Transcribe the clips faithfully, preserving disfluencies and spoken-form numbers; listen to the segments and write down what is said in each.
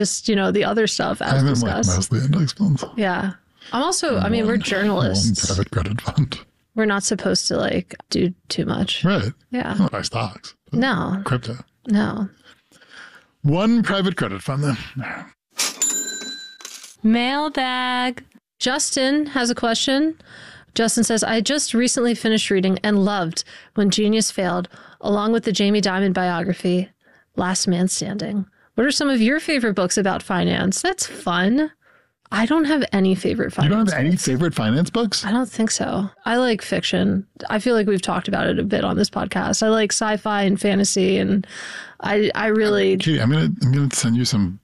just, you know, the other stuff as I'm in discussed. like mostly index funds. Yeah. I'm also, I mean, One- we're journalists. One private credit fund. We're not supposed to like do too much. Right. Yeah. Not buy stocks. but No. Crypto. No. One private credit fund then. Mailbag. Justin has a question. Justin says, I just recently finished reading and loved When Genius Failed, along with the Jamie Dimon biography, Last Man Standing. What are some of your favorite books about finance? That's fun. I don't have any favorite finance You don't have any books. favorite finance books? I don't think so. I like fiction. I feel like we've talked about it a bit on this podcast. I like sci-fi and fantasy, and I I really... Katie, I'm gonna I'm gonna send you some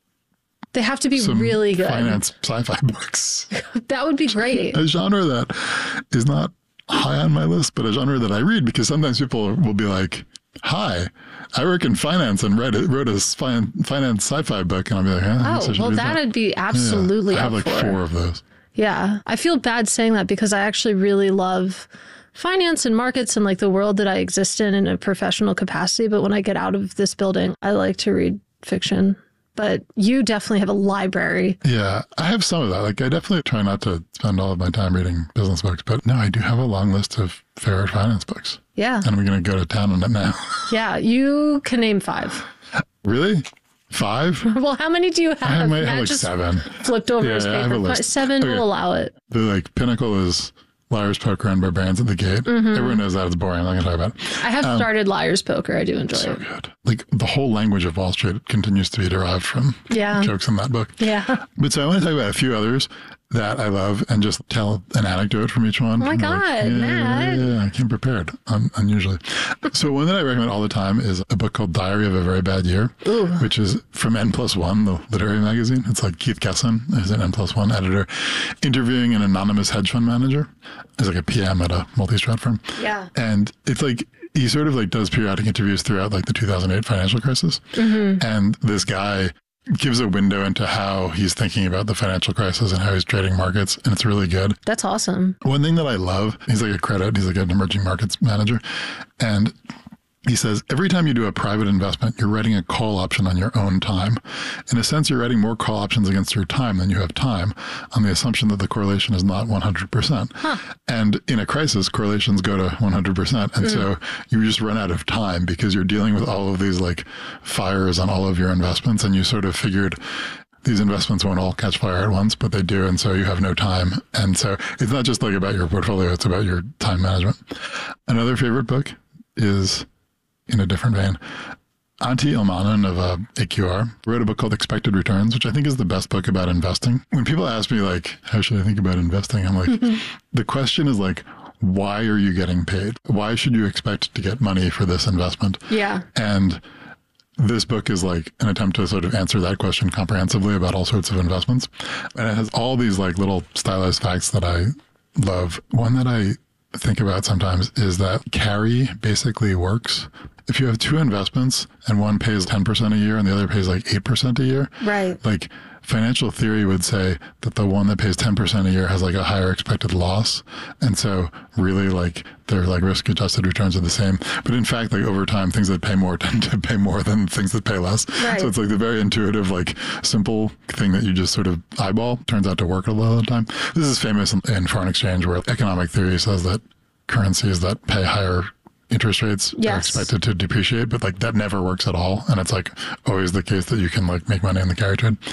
They have to be some really good. finance sci-fi books. That would be great. A genre that is not high on my list, but a genre that I read because sometimes people will be like, "Hi, I work in finance and read it, wrote a fin- finance sci-fi book," and I'll be like, "Huh, I guess I Oh, should well, read that." that'd be absolutely Yeah, I have up like for. four of those. Yeah. I feel bad saying that because I actually really love finance and markets and like the world that I exist in in a professional capacity. But when I get out of this building, I like to read fiction. But you definitely have a library. Yeah, I have some of that. Like, I definitely try not to spend all of my time reading business books, but no, I do have a long list of favorite finance books, Yeah. and we're going to go to town on it now. Yeah. You can name five. Really? Five? Well, how many do you have? I might Matt have like just seven. flipped over Yeah, his I have paper. a list. Seven Okay. will allow it. The like pinnacle is Liar's Poker and Barbarians at the Gate. Mm-hmm. Everyone knows that it's boring. I'm not going to talk about it. I have started Liar's Poker. I do enjoy So it. good. Like the whole language of Wall Street continues to be derived from Yeah. jokes in that book. Yeah. But so I want to talk about a few others that I love and just tell an anecdote from each one. Oh my I'm God, yeah, Matt. Yeah, yeah, I came prepared, un- unusually. So one that I recommend all the time is a book called Diary of a Very Bad Year, Ooh. which is from N plus one, the literary magazine. It's like Keith Kesson is an N plus one editor interviewing an anonymous hedge fund manager as like a P M at a multi-strat firm. Yeah. And it's like, he sort of like does periodic interviews throughout like the two thousand eight financial crisis. Mm-hmm. And this guy gives a window into how he's thinking about the financial crisis and how he's trading markets. And it's really good. That's awesome. One thing that I love, he's like a credit, he's like an emerging markets manager. And he says, every time you do a private investment, you're writing a call option on your own time. In a sense, you're writing more call options against your time than you have time on the assumption that the correlation is not one hundred percent. Huh. And in a crisis, correlations go to one hundred percent. And so you just run out of time because you're dealing with all of these like fires on all of your investments. And you sort of figured these investments won't all catch fire at once, but they do. And so you have no time. And so it's not just like about your portfolio, it's about your time management. Another favorite book is, in a different vein, Antti Ilmanen of uh, A Q R wrote a book called Expected Returns, which I think is the best book about investing. When people ask me, like, how should I think about investing? I'm like, the question is like, why are you getting paid? Why should you expect to get money for this investment? Yeah. And this book is like an attempt to sort of answer that question comprehensively about all sorts of investments. And it has all these like little stylized facts that I love. One that I think about sometimes is that carry basically works. If you have two investments and one pays ten percent a year and the other pays like eight percent a year, Right. like financial theory would say that the one that pays ten percent a year has like a higher expected loss. And so really like their like risk adjusted returns are the same. But in fact, like over time, things that pay more tend to pay more than things that pay less. Right. So it's like the very intuitive, like simple thing that you just sort of eyeball turns out to work a lot of the time. This is famous in, in foreign exchange where economic theory says that currencies that pay higher interest rates are Yes. expected to depreciate, but like that never works at all. And it's like always the case that you can like make money in the carry trade.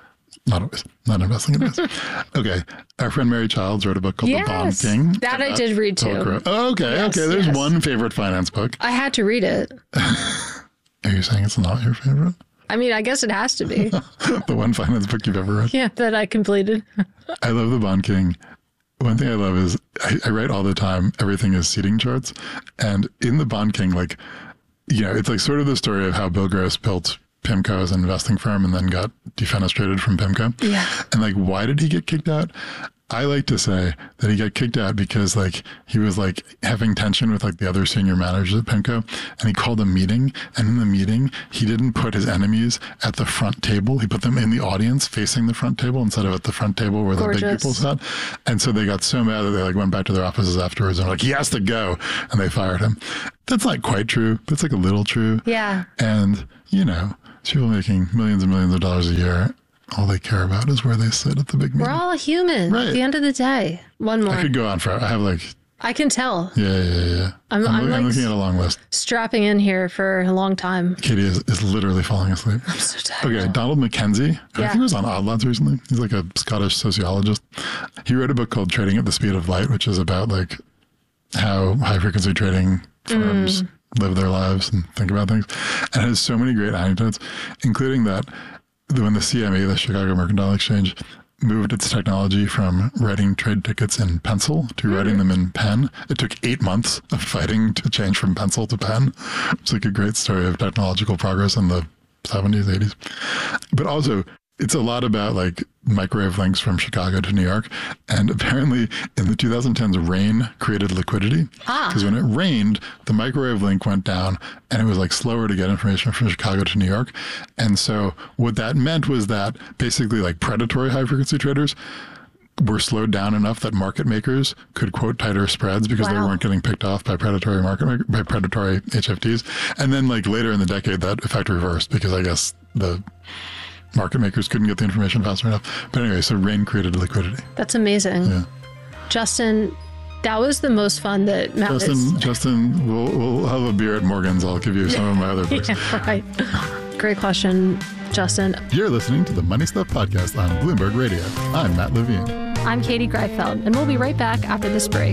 Not always, not investing in this. Okay. Our friend Mary Childs wrote a book called The Bond Yes. King. That I did read too. Pilgrim. Oh, okay. Yes, okay. There's yes. one favorite finance book. I had to read it. Are you saying it's not your favorite? I mean, I guess it has to be. The one finance book you've ever read? Yeah, that I completed. I love The Bond King. One thing I love is I, I write all the time, everything is seating charts. And in The Bond King, like, you know, it's like sort of the story of how Bill Gross built PIMCO as an investing firm and then got defenestrated from PIMCO. Yeah. And like, why did he get kicked out? I like to say that he got kicked out because like he was like having tension with like the other senior managers at PIMCO, and he called a meeting, and in the meeting he didn't put his enemies at the front table. He put them in the audience facing the front table instead of at the front table where Gorgeous. the big people sat. And so they got so mad that they like went back to their offices afterwards and were like, he has to go, and they fired him. That's not quite true. That's like a little true. Yeah. And, you know, People making millions and millions of dollars a year. All they care about is where they sit at the big meeting. We're all human right. At the end of the day. One more. I could go on forever. I have like... I can tell. Yeah, yeah, yeah. I'm, I'm, I'm, I'm like looking at a long list. Strapping in here for a long time. Katie is, is literally falling asleep. I'm so tired. Okay, Donald Mackenzie. Yeah. I think he was on Odd Lots recently. He's like a Scottish sociologist. He wrote a book called Trading at the Speed of Light, which is about like how high frequency trading firms mm. live their lives and think about things. And it has so many great anecdotes, including that when the C M E, the Chicago Mercantile Exchange, moved its technology from writing trade tickets in pencil to mm. writing them in pen. It took eight months of fighting to change from pencil to pen. It's like a great story of technological progress in the seventies, eighties. But also, it's a lot about like microwave links from Chicago to New York. And apparently in the twenty tens, rain created liquidity. Because ah. when it rained, the microwave link went down and it was like slower to get information from Chicago to New York. And so what that meant was that basically like predatory high frequency traders were slowed down enough that market makers could quote tighter spreads because wow. they weren't getting picked off by predatory market by predatory H F Ts. And then like later in the decade, that effect reversed because I guess the market makers couldn't get the information fast enough. But anyway, so rain created liquidity. That's amazing. Yeah. Justin, that was the most fun that Matt Justin, is. Justin, we'll, we'll have a beer at Morgan's. I'll give you some of my other books. Yeah, right. Great question, Justin. You're listening to the Money Stuff Podcast on Bloomberg Radio. I'm Matt Levine. I'm Katie Greifeld, and we'll be right back after this break.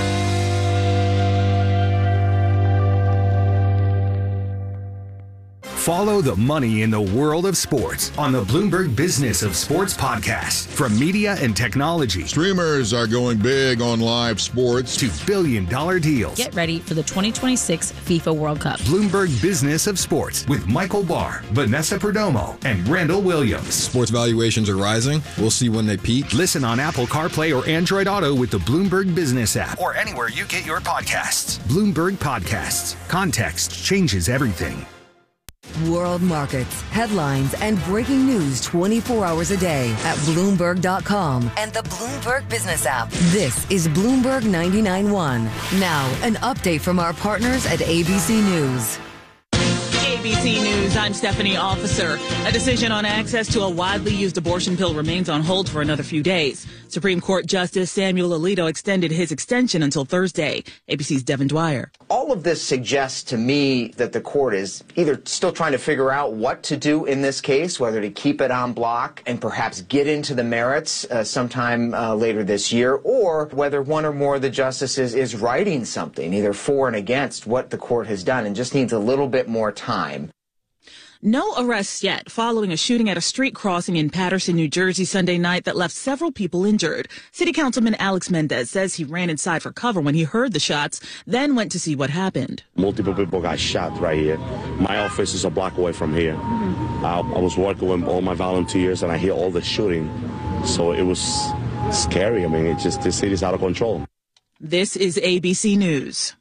Follow the money in the world of sports on the Bloomberg Business of Sports podcast. From media and technology. Streamers are going big on live sports. To billion dollar deals. Get ready for the twenty twenty-six FIFA World Cup. Bloomberg Business of Sports with Michael Barr, Vanessa Perdomo, and Randall Williams. Sports valuations are rising. We'll see when they peak. Listen on Apple CarPlay or Android Auto with the Bloomberg Business app. Or anywhere you get your podcasts. Bloomberg Podcasts. Context changes everything. World markets, headlines, and breaking news twenty-four hours a day at Bloomberg dot com and the Bloomberg Business app. This is Bloomberg ninety-nine point one. Now, an update from our partners at A B C News. A B C News, I'm Stephanie Officer. A decision on access to a widely used abortion pill remains on hold for another few days. Supreme Court Justice Samuel Alito extended his extension until Thursday. A B C's Devin Dwyer. All of this suggests to me that the court is either still trying to figure out what to do in this case, whether to keep it on block and perhaps get into the merits uh, sometime uh, later this year, or whether one or more of the justices is writing something, either for and against what the court has done, and just needs a little bit more time. No arrests yet following a shooting at a street crossing in Paterson, New Jersey Sunday night that left several people injured. City Councilman Alex Mendez says he ran inside for cover when he heard the shots, then went to see what happened. Multiple people got shot right here. My office is a block away from here. Mm-hmm. I, I was working with all my volunteers and I hear all the shooting. So it was scary. I mean, it just, the city's out of control. This is A B C News.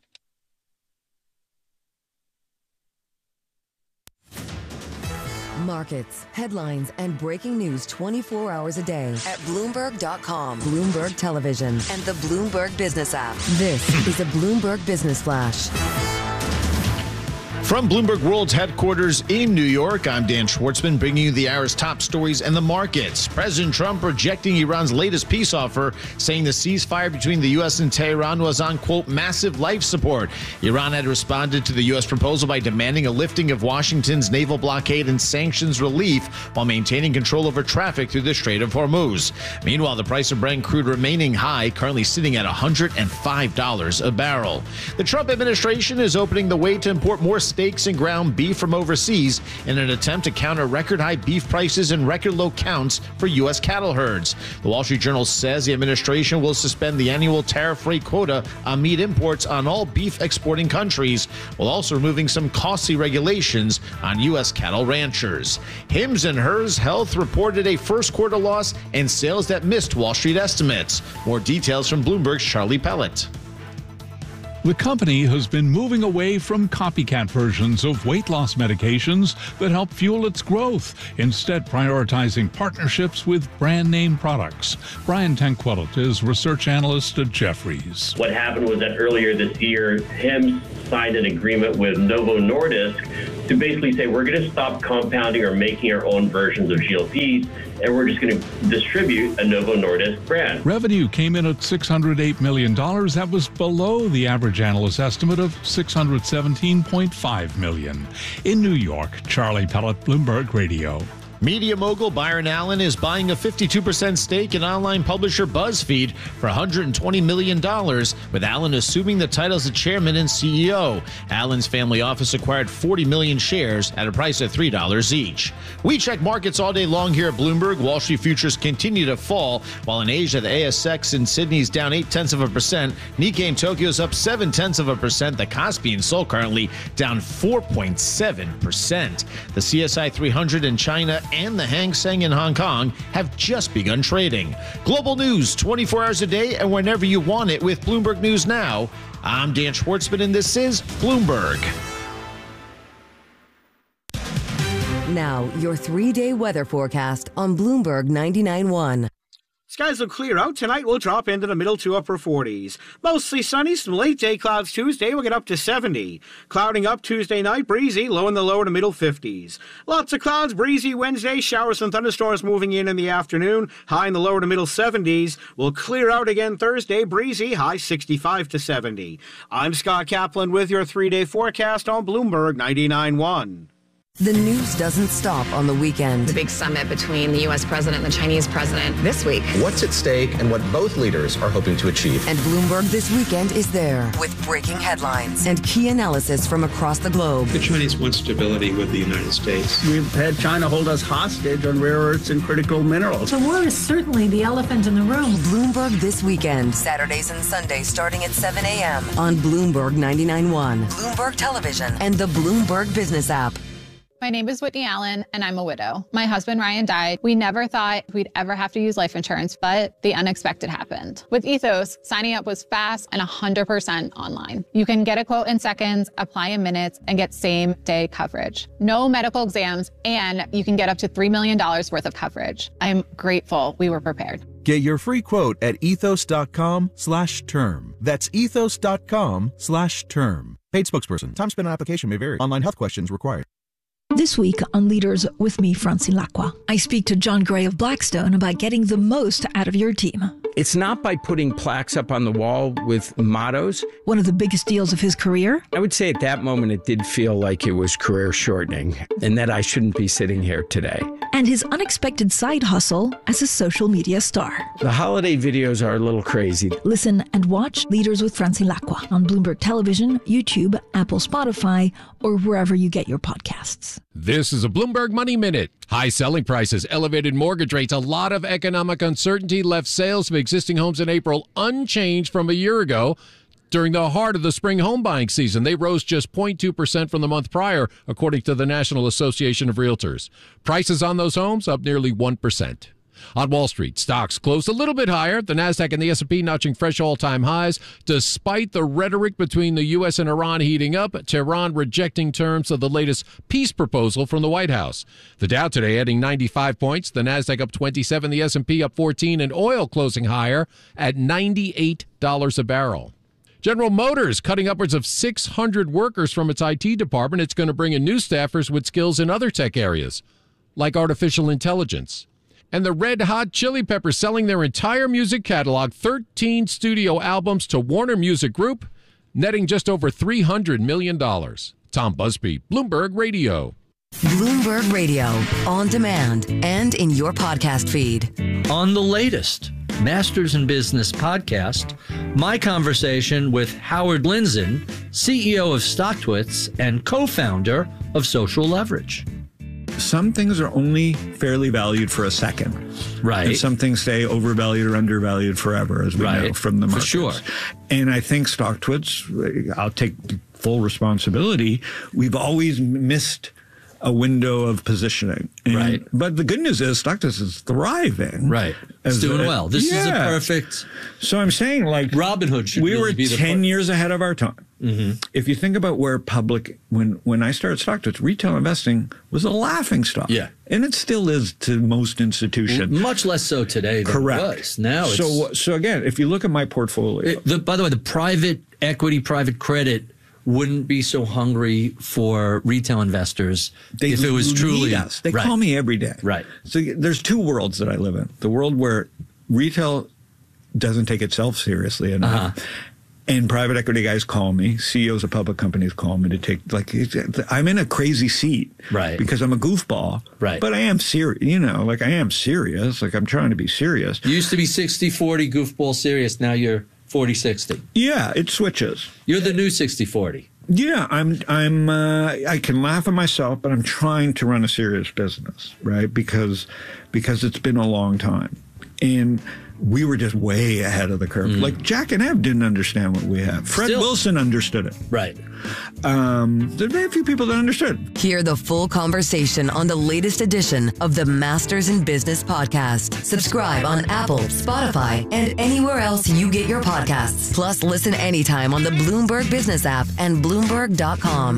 Markets, headlines, and breaking news twenty-four hours a day at Bloomberg dot com, Bloomberg Television, and the Bloomberg Business app. This is a Bloomberg Business Flash. From Bloomberg World's headquarters in New York, I'm Dan Schwartzman, bringing you the hour's top stories and the markets. President Trump rejecting Iran's latest peace offer, saying the ceasefire between the U S and Tehran was on, quote, massive life support. Iran had responded to the U S proposal by demanding a lifting of Washington's naval blockade and sanctions relief while maintaining control over traffic through the Strait of Hormuz. Meanwhile, the price of Brent crude remaining high, currently sitting at one hundred five dollars a barrel. The Trump administration is opening the way to import more steaks and ground beef from overseas in an attempt to counter record-high beef prices and record-low counts for U S cattle herds. The Wall Street Journal says the administration will suspend the annual tariff-free quota on meat imports on all beef exporting countries, while also removing some costly regulations on U S cattle ranchers. Hims and Hers Health reported a first-quarter loss and sales that missed Wall Street estimates. More details from Bloomberg's Charlie Pellet. The company has been moving away from copycat versions of weight loss medications that help fuel its growth, instead prioritizing partnerships with brand name products. Brian Tanquilut is research analyst at Jefferies. What happened was that earlier this year, Hims signed an agreement with Novo Nordisk to basically say we're going to stop compounding or making our own versions of G L Ps, and we're just going to distribute a Novo Nordisk brand. Revenue came in at six hundred eight million dollars. That was below the average analyst estimate of six hundred seventeen point five million dollars. In New York, Charlie Pellet, Bloomberg Radio. Media mogul Byron Allen is buying a fifty-two percent stake in online publisher BuzzFeed for one hundred twenty million dollars, with Allen assuming the titles of chairman and C E O. Allen's family office acquired forty million shares at a price of three dollars each. We check markets all day long here at Bloomberg. Wall Street futures continue to fall, while in Asia, the A S X in Sydney is down eight tenths of a percent. Nikkei in Tokyo is up seven tenths of a percent. The Kospi in Seoul currently down four point seven percent. The C S I three hundred in China and the Hang Seng in Hong Kong have just begun trading. Global news twenty-four hours a day and whenever you want it with Bloomberg News Now. I'm Dan Schwartzman and this is Bloomberg. Now, your three-day weather forecast on Bloomberg ninety-nine point one. Skies will clear out. Tonight we'll drop into the middle to upper forties. Mostly sunny, some late day clouds Tuesday. We'll get up to seventy. Clouding up Tuesday night, breezy, low in the lower to middle fifties. Lots of clouds, breezy Wednesday. Showers and thunderstorms moving in in the afternoon. High in the lower to middle seventies. We'll clear out again Thursday, breezy, high sixty-five to seventy. I'm Scott Kaplan with your three-day forecast on Bloomberg ninety-nine point one. The news doesn't stop on the weekend. The big summit between the U S president and the Chinese president this week. What's at stake and what both leaders are hoping to achieve. And Bloomberg This Weekend is there with breaking headlines and key analysis from across the globe. The Chinese want stability with the United States. We've had China hold us hostage on rare earths and critical minerals. The war is certainly the elephant in the room. Bloomberg This Weekend, Saturdays and Sundays starting at seven a.m. on Bloomberg ninety-nine point one, Bloomberg Television, and the Bloomberg Business app. My name is Whitney Allen, and I'm a widow. My husband, Ryan, died. We never thought we'd ever have to use life insurance, but the unexpected happened. With Ethos, signing up was fast and one hundred percent online. You can get a quote in seconds, apply in minutes, and get same-day coverage. No medical exams, and you can get up to three million dollars worth of coverage. I'm grateful we were prepared. Get your free quote at ethos.com slash term. That's ethos.com slash term. Paid spokesperson. Time spent on application may vary. Online health questions required. This week on Leaders with me, Francine Lacqua, I speak to John Gray of Blackstone about getting the most out of your team. It's not by putting plaques up on the wall with mottos. One of the biggest deals of his career? I would say at that moment it did feel like it was career shortening and that I shouldn't be sitting here today. And his unexpected side hustle as a social media star. The holiday videos are a little crazy. Listen and watch Leaders with Francine Lacqua on Bloomberg Television, YouTube, Apple, Spotify, or wherever you get your podcasts. This is a Bloomberg Money Minute. High selling prices, elevated mortgage rates, a lot of economic uncertainty left sales of existing homes in April unchanged from a year ago. During the heart of the spring home buying season, they rose just zero point two percent from the month prior, according to the National Association of Realtors. Prices on those homes up nearly one percent. On Wall Street, stocks closed a little bit higher. The Nasdaq and the S and P notching fresh all-time highs, despite the rhetoric between the U S and Iran heating up, Tehran rejecting terms of the latest peace proposal from the White House. The Dow today adding ninety-five points, the Nasdaq up twenty-seven, the S and P up fourteen, and oil closing higher at ninety-eight dollars a barrel. General Motors cutting upwards of six hundred workers from its I T department. It's going to bring in new staffers with skills in other tech areas, like artificial intelligence. And the Red Hot Chili Peppers selling their entire music catalog, thirteen studio albums to Warner Music Group, netting just over three hundred million dollars. Tom Busby, Bloomberg Radio. Bloomberg Radio, on demand and in your podcast feed. On the latest Masters in Business podcast, my conversation with Howard Lindzen, C E O of StockTwits and co-founder of Social Leverage. Some things are only fairly valued for a second. Right. And some things stay overvalued or undervalued forever, as we right. know from the markets. For sure. And I think StockTwits, I'll take full responsibility, we've always missed a window of positioning. And, right. But the good news is StockTwits is thriving. Right. It's doing a, well. This yeah. is a perfect. So I'm saying, like, Robinhood should we really were be the ten part. years ahead of our time. Mm-hmm. If you think about where public, when, when I started StockTwits, retail investing was a laughing stock. Yeah. And it still is to most institutions. Much less so today than Correct. it was. Now it's. So, so again, if you look at my portfolio. It, the, by the way, the private equity, private credit wouldn't be so hungry for retail investors they if it was truly us. They right. call me every day. Right. So there's two worlds that I live in. The world where retail doesn't take itself seriously enough. Uh-huh. And private equity guys call me, C E Os of public companies call me to take, like, I'm in a crazy seat. Right. Because I'm a goofball. Right. But I am serious, you know, like I am serious. Like I'm trying to be serious. You used to be sixty forty goofball serious. Now you're forty sixty. Yeah, it switches. You're the new sixty forty. Yeah, I'm, I'm, uh, I can laugh at myself, but I'm trying to run a serious business, right? Because, because it's been a long time. And we were just way ahead of the curve. Mm. Like Jack and Ev didn't understand what we have. Fred Still. Wilson understood it. Right. Um, there's very few people that understood. Hear the full conversation on the latest edition of the Masters in Business podcast. Subscribe on Apple, Spotify, and anywhere else you get your podcasts. Plus, listen anytime on the Bloomberg Business app and Bloomberg dot com.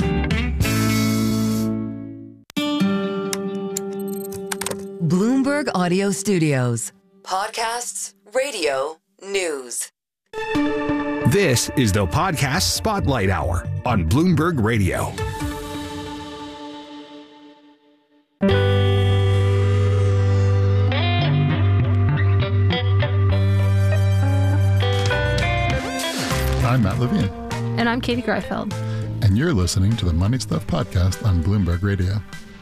Bloomberg Audio Studios. Podcasts, radio, news. This is the Podcast Spotlight Hour on Bloomberg Radio. I'm Matt Levine. And I'm Katie Greifeld. And you're listening to the Money Stuff Podcast on Bloomberg Radio.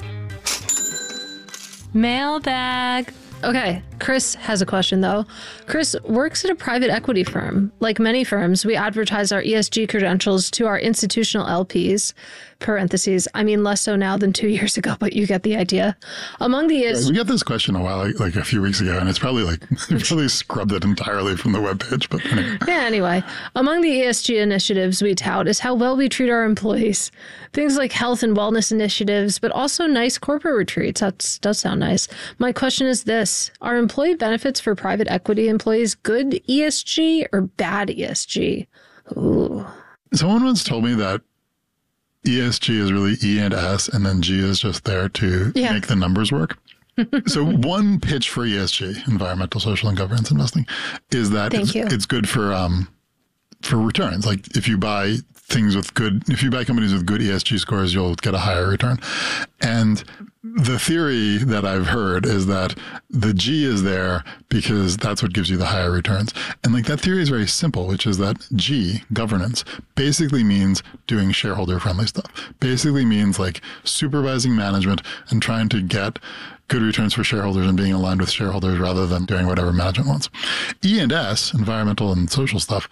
Mailbag. Okay, Chris has a question, though. Chris works at a private equity firm. Like many firms, we advertise our E S G credentials to our institutional L Ps, parentheses, I mean less so now than two years ago, but you get the idea. Among the E S G... We got this question a while, like a few weeks ago, and it's probably like, probably scrubbed it entirely from the webpage, but anyway. Yeah, anyway. Among the E S G initiatives we tout is how well we treat our employees. Things like health and wellness initiatives, but also nice corporate retreats. That does sound nice. My question is this. Are employee benefits for private equity employees good E S G or bad E S G? Ooh. Someone once told me that E S G is really E and S, and then G is just there to yeah. make the numbers work. So one pitch for E S G, environmental, social, and governance investing, is that it's, it's good for um for returns. Like if you buy things with good, if you buy companies with good E S G scores, you'll get a higher return. And the theory that I've heard is that the G is there because that's what gives you the higher returns. And like that theory is very simple, which is that G, governance, basically means doing shareholder friendly stuff. Basically means like supervising management and trying to get good returns for shareholders and being aligned with shareholders rather than doing whatever management wants. E and S, environmental and social stuff,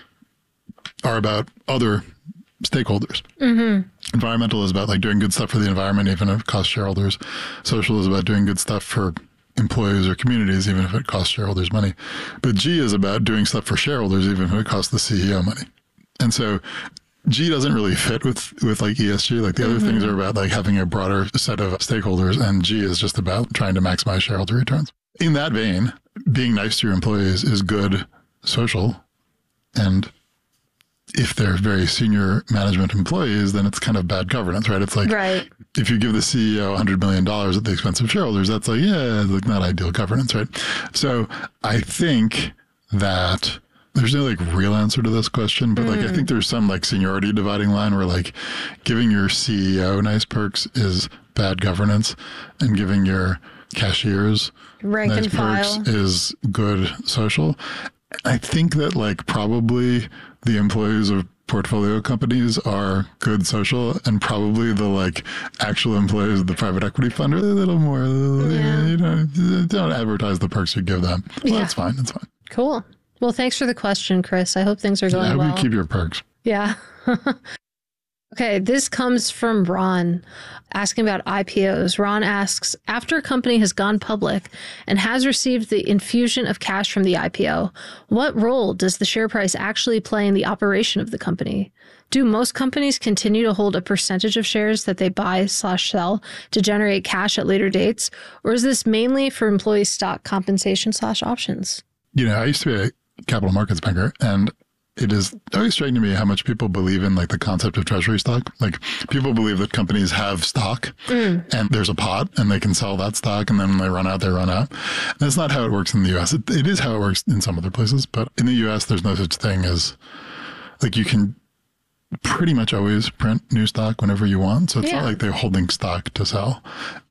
are about other stakeholders. Mm-hmm. Environmental is about like doing good stuff for the environment, even if it costs shareholders. Social is about doing good stuff for employees or communities, even if it costs shareholders money. But G is about doing stuff for shareholders, even if it costs the C E O money. And so G doesn't really fit with, with like E S G. Like the mm-hmm. other things are about like having a broader set of stakeholders, and G is just about trying to maximize shareholder returns. In that vein, being nice to your employees is good social, and if they're very senior management employees, then it's kind of bad governance, right? It's like right. if you give the C E O one hundred million dollars at the expense of shareholders, that's like, yeah, like not ideal governance, right? So I think that there's no like real answer to this question, but mm. like I think there's some like seniority dividing line where like giving your C E O nice perks is bad governance, and giving your cashiers rank nice and perks file is good social. I think that like probably the employees of portfolio companies are good social, and probably the like actual employees of the private equity fund are a little more, yeah. you know, don't advertise the perks you give them. Well, yeah. That's fine. That's fine. Cool. Well, thanks for the question, Chris. I hope things are going yeah, I hope well. you keep your perks. Yeah. Okay, this comes from Ron asking about I P Os. Ron asks, after a company has gone public and has received the infusion of cash from the I P O, what role does the share price actually play in the operation of the company? Do most companies continue to hold a percentage of shares that they buy slash sell to generate cash at later dates? Or is this mainly for employee stock compensation slash options? You know, I used to be a capital markets banker, and it is always striking to me how much people believe in like the concept of treasury stock. Like people believe that companies have stock mm. and there's a pot and they can sell that stock, and then when they run out, they run out. And that's not how it works in the U S. It, it is how it works in some other places, but in the U S there's no such thing as like you can pretty much always print new stock whenever you want. So it's Yeah. not like they're holding stock to sell.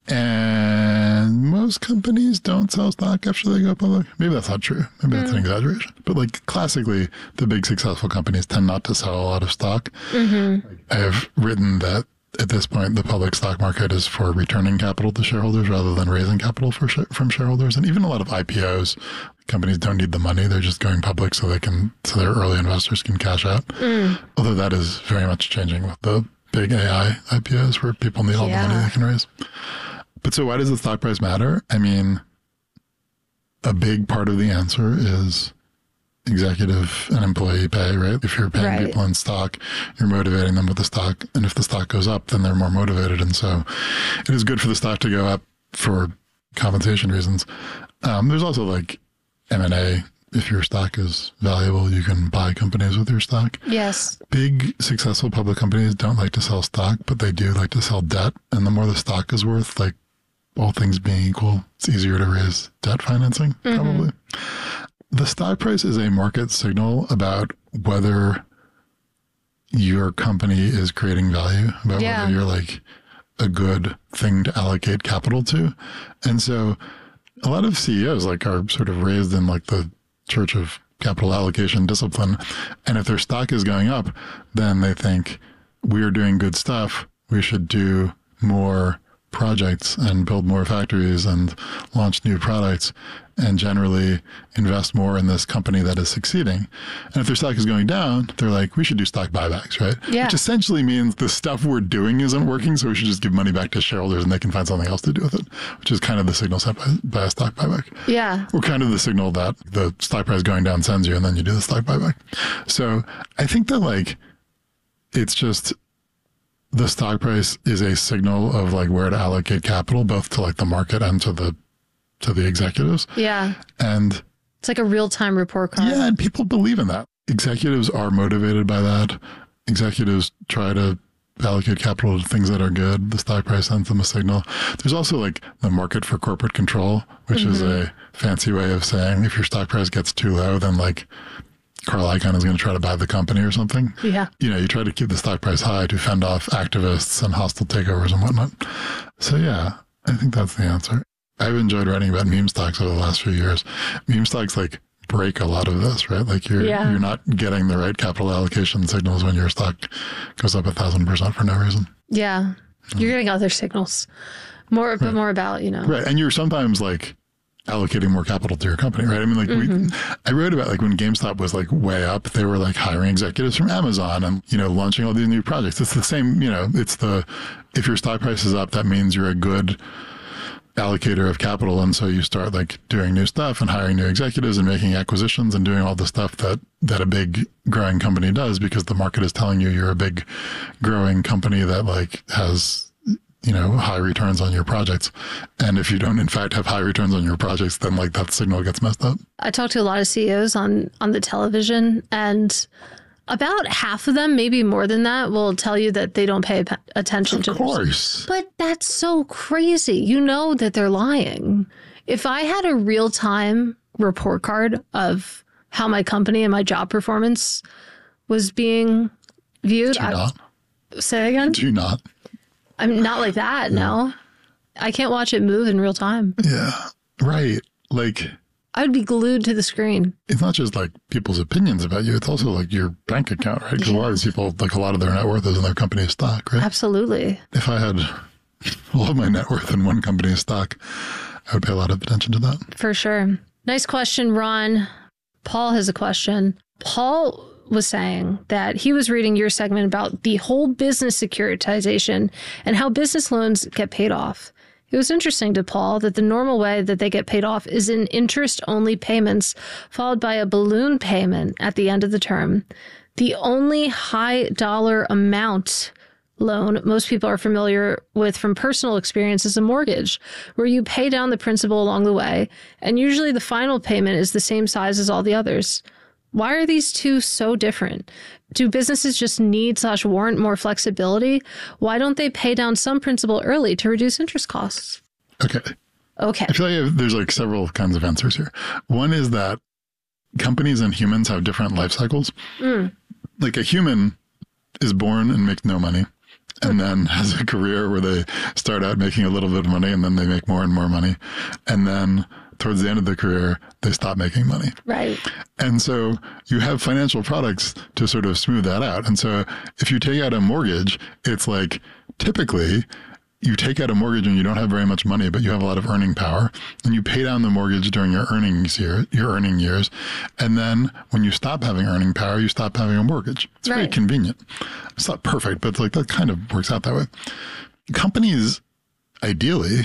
And most companies don't sell stock after they go public. Maybe that's not true. Maybe that's an exaggeration. But like classically, the big successful companies tend not to sell a lot of stock. Mm-hmm. I have written that at this point, the public stock market is for returning capital to shareholders rather than raising capital for sh- from shareholders. And even a lot of I P Os, companies don't need the money. They're just going public so they can, so their early investors can cash out. Mm. Although that is very much changing with the big A I I P Os where people need all Yeah. the money they can raise. But so why does the stock price matter? I mean, a big part of the answer is executive and employee pay, right? If you're paying Right. people in stock, you're motivating them with the stock. And if the stock goes up, then they're more motivated. And so it is good for the stock to go up for compensation reasons. Um, there's also like M and A. If your stock is valuable, you can buy companies with your stock. Yes. Big, successful public companies don't like to sell stock, but they do like to sell debt. And the more the stock is worth, like all things being equal, it's easier to raise debt financing, Mm-hmm. probably. The stock price is a market signal about whether your company is creating value, about Yeah. whether you're like a good thing to allocate capital to. And so a lot of C E Os like are sort of raised in like the church of capital allocation discipline. And if their stock is going up, then they think we are doing good stuff. We should do more projects and build more factories and launch new products and generally invest more in this company that is succeeding. And if their stock is going down, they're like, we should do stock buybacks, right? Yeah. Which essentially means the stuff we're doing isn't working, so we should just give money back to shareholders and they can find something else to do with it, which is kind of the signal sent by, by a stock buyback. Yeah. Or kind of the signal that the stock price going down sends you and then you do the stock buyback. So I think that like, it's just, the stock price is a signal of like where to allocate capital, both to like the market and to the to the executives. Yeah. And It's like a real-time report card. yeah, and people believe in that. Executives are motivated by that. Executives try to allocate capital to things that are good. The stock price sends them a signal. There's also like the market for corporate control, which mm-hmm. is a fancy way of saying if your stock price gets too low, then like Carl Icahn is going to try to buy the company or something. Yeah. You know, you try to keep the stock price high to fend off activists and hostile takeovers and whatnot. So yeah, I think that's the answer. I've enjoyed writing about meme stocks over the last few years. Meme stocks like break a lot of this, right? Like you're Yeah. you're not getting the right capital allocation signals when your stock goes up a thousand percent for no reason. Yeah. You're getting other signals. More, but Right. more about, you know. Right. And you're sometimes like allocating more capital to your company, right? I mean, like Mhm. we, I wrote about like when GameStop was like way up, they were like hiring executives from Amazon and, you know, launching all these new projects. It's the same, you know, it's the, if your stock price is up, that means you're a good allocator of capital. And so you start like doing new stuff and hiring new executives and making acquisitions and doing all the stuff that, that a big growing company does because the market is telling you you're a big growing company that like has, you know, high returns on your projects. And if you don't, in fact, have high returns on your projects, then like that signal gets messed up. I talked to a lot of C E Os on, on the television, and about half of them, maybe more than that, will tell you that they don't pay p- attention Of to course. But that's so crazy. You know that they're lying. If I had a real-time report card of how my company and my job performance was being viewed, Do you I, not? say again? Do you not? I'm not like that. No, I can't watch it move in real time. Yeah. Right. Like, I would be glued to the screen. it's not just like people's opinions about you. It's also like your bank account, right? Because a lot of these people, like a lot of their net worth is in their company's stock, right? Absolutely. If I had all of my net worth in one company's stock, I would pay a lot of attention to that. For sure. Nice question, Ron. Paul has a question. Paul was saying that he was reading your segment about the whole business securitization and how business loans get paid off. It was interesting to Paul that the normal way that they get paid off is in interest-only payments, followed by a balloon payment at the end of the term. The only high dollar amount loan most people are familiar with from personal experience is a mortgage, where you pay down the principal along the way, and usually the final payment is the same size as all the others. Why are these two so different? Do businesses just need slash warrant more flexibility? Why don't they pay down some principal early to reduce interest costs? Okay. Okay. I feel like there's like several kinds of answers here. One is that companies and humans have different life cycles. Mm. Like a human is born and makes no money, and then has a career where they start out making a little bit of money and then they make more and more money. And then towards the end of the career, they stop making money. Right. And so you have financial products to sort of smooth that out. And so if you take out a mortgage, it's like typically you take out a mortgage and you don't have very much money, but you have a lot of earning power, and you pay down the mortgage during your earnings year, your earning years. And then when you stop having earning power, you stop having a mortgage. It's right. very convenient. It's not perfect, but it's like that kind of works out that way. Companies ideally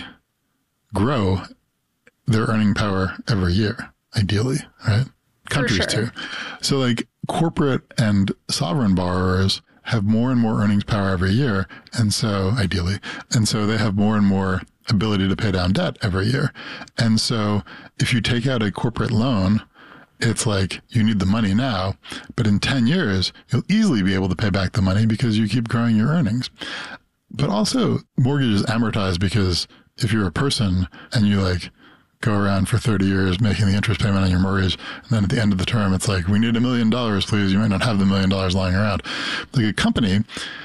grow their earning power every year, ideally, right? Countries sure. too. So like corporate and sovereign borrowers have more and more earnings power every year. And so ideally, and so they have more and more ability to pay down debt every year. And so if you take out a corporate loan, it's like you need the money now, but in ten years, you'll easily be able to pay back the money because you keep growing your earnings. But also mortgages amortize because if you're a person and you like go around for thirty years making the interest payment on your mortgage, and then at the end of the term, it's like, we need a million dollars, please. You might not have the million dollars lying around. Like a company,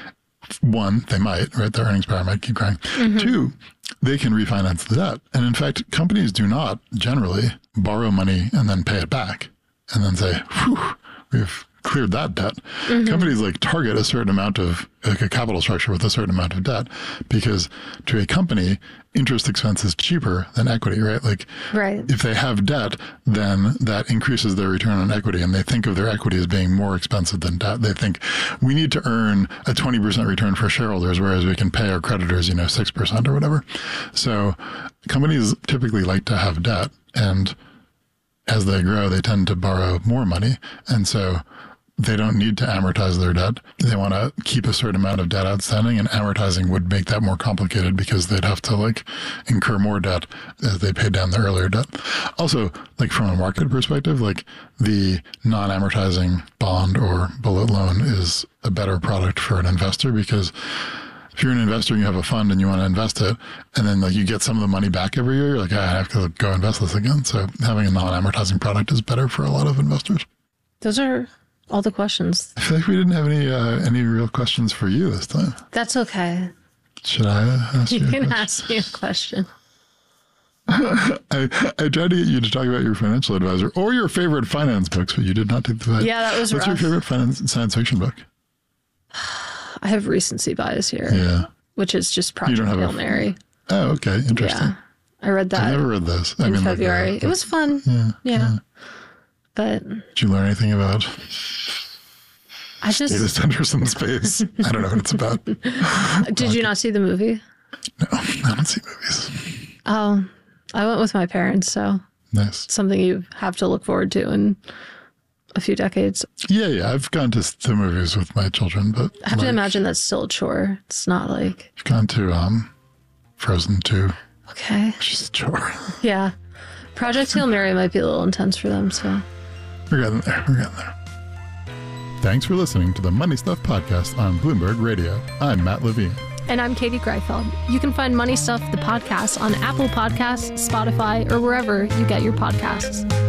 one, they might, right? Their earnings power might keep growing. Mm-hmm. Two, they can refinance the debt. And in fact, companies do not generally borrow money and then pay it back and then say, whew, we've cleared that debt. Mm-hmm. Companies like target a certain amount of, like a capital structure with a certain amount of debt, because to a company, interest expense is cheaper than equity, right? Like right. if they have debt, then that increases their return on equity, and they think of their equity as being more expensive than debt. They think we need to earn a twenty percent return for shareholders, whereas we can pay our creditors, you know, six percent or whatever. So companies typically like to have debt, and as they grow, they tend to borrow more money. And so they don't need to amortize their debt. They want to keep a certain amount of debt outstanding, and amortizing would make that more complicated because they'd have to like incur more debt as they paid down the earlier debt. Also, like from a market perspective, like the non-amortizing bond or bullet loan is a better product for an investor, because if you're an investor and you have a fund and you want to invest it, and then like you get some of the money back every year, you're like, ah, I have to go invest this again. So having a non-amortizing product is better for a lot of investors. Those are all the questions. I feel like we didn't have any uh, any real questions for you this time. That's okay. Should I ask you? You a can question? ask me a question. I, I tried to get you to talk about your financial advisor or your favorite finance books, but you did not take the fight. Yeah, that was What's rough. your favorite finance, science fiction book? I have recency bias here. Yeah. Which is just Project You don't have Hail a, Mary. Oh, okay. Interesting. Yeah. I read that. I've never read those. I in mean, February. like, it was fun. Yeah, yeah. yeah. But did you learn anything about I just data centers in space? I don't know what it's about. Did you not see the movie? No, I don't see movies. Oh, I went with my parents, so nice. It's something you have to look forward to in a few decades. Yeah, yeah. I've gone to the movies with my children, but I have like, to imagine that's still a chore. It's not like I've gone to um, Frozen two. Okay. Which is a chore. Yeah. Project Hail Mary might be a little intense for them, so we're getting there. We're getting there. Thanks for listening to the Money Stuff Podcast on Bloomberg Radio. I'm Matt Levine. And I'm Katie Greifeld. You can find Money Stuff, the podcast, on Apple Podcasts, Spotify, or wherever you get your podcasts.